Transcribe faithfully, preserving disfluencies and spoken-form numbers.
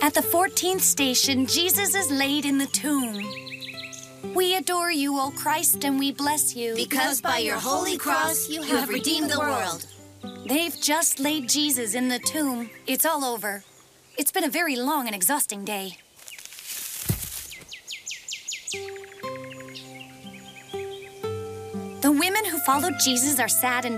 At the fourteenth station, Jesus is laid in the tomb. We adore you, O Christ, and we bless you. Because by your holy cross, you have redeemed the world. They've just laid Jesus in the tomb. It's all over. It's been a very long and exhausting day. The women who followed Jesus are sad and